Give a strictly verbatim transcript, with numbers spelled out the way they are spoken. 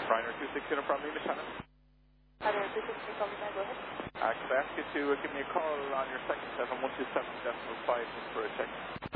Ryanair two six zero from Lima, Shannon. Ryanair two six zero from Lima, go ahead. Uh, could I ask you to uh, give me a call on your second seven one two seven decimal five just for a check?